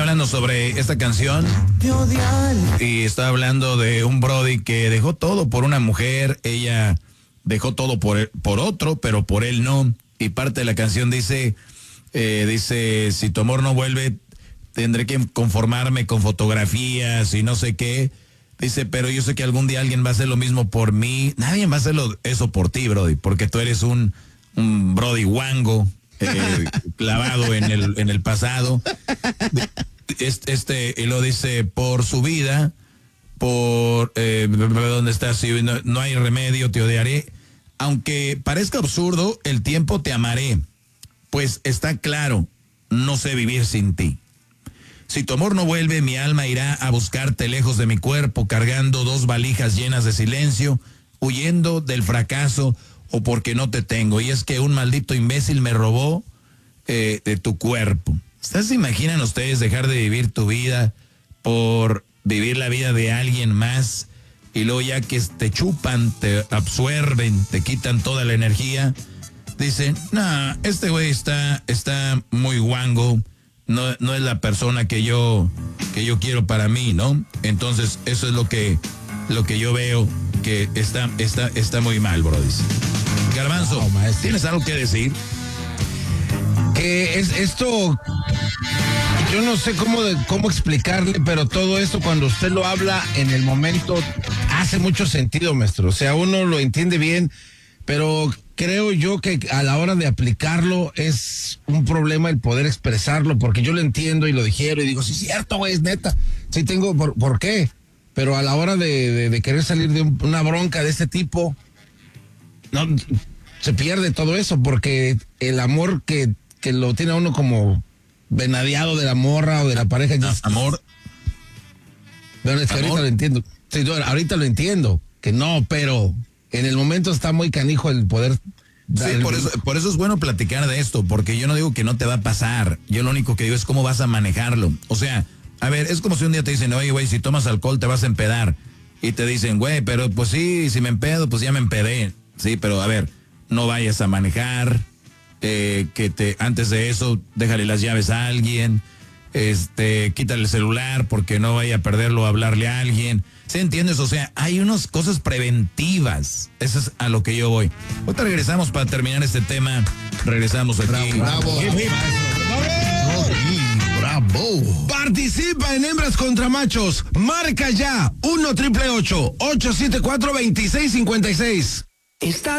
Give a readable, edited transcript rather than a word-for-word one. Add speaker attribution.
Speaker 1: hablando sobre esta canción y estaba hablando de un brody que dejó todo por una mujer. Ella dejó todo por otro, pero por él no. Y parte de la canción dice, si tu amor no vuelve, tendré que conformarme con fotografías y no sé qué. Dice, pero yo sé que algún día alguien va a hacer lo mismo por mí. Nadie va a hacer eso por ti, brody, porque tú eres un brody guango, clavado en el pasado. Y lo dice, por su vida, por ¿dónde estás? Si no hay remedio, te odiaré. Aunque parezca absurdo, el tiempo te amaré, pues está claro, no sé vivir sin ti. Si tu amor no vuelve, mi alma irá a buscarte lejos de mi cuerpo, cargando 2 valijas llenas de silencio, huyendo del fracaso o porque no te tengo. Y es que un maldito imbécil me robó de tu cuerpo. ¿Se imaginan ustedes dejar de vivir tu vida por vivir la vida de alguien más? Y luego ya que te chupan, te absorben, te quitan toda la energía. Dicen, no, este güey está muy guango. No es la persona que yo quiero para mí, ¿no? Entonces, eso es lo que yo veo que está muy mal, brody. Garbanzo, ¿tienes algo que decir?
Speaker 2: Esto, yo no sé cómo explicarle, pero todo esto cuando usted lo habla en el momento hace mucho sentido, maestro. O sea, uno lo entiende bien, pero creo yo que a la hora de aplicarlo es un problema el poder expresarlo, porque yo lo entiendo y lo digiero y digo, sí, es cierto, güey, es neta. Sí tengo, ¿por qué? Pero a la hora de querer salir de una bronca de este tipo, no, se pierde todo eso, porque el amor que lo tiene a uno como venadeado de la morra o de la pareja.
Speaker 1: Amor.
Speaker 2: Bueno, es que ahorita lo entiendo. Sí, ahorita lo entiendo, que no, pero en el momento está muy canijo el poder.
Speaker 1: Sí, por eso es bueno platicar de esto, porque yo no digo que no te va a pasar. Yo lo único que digo es cómo vas a manejarlo. O sea, a ver, es como si un día te dicen, oye, güey, si tomas alcohol te vas a empedar. Y te dicen, güey, pero pues sí, si me empedo, pues ya me empedé. Sí, pero a ver, no vayas a manejar. Antes de eso, déjale las llaves a alguien. Quítale el celular porque no vaya a perderlo a hablarle a alguien. ¿Sí entiendes? O sea, hay unas cosas preventivas. Eso es a lo que yo voy. Ahorita regresamos para terminar este tema. Regresamos aquí.
Speaker 2: Bravo. Bravo. Participa en Hembras contra Machos. Marca ya 1-888-874-2656.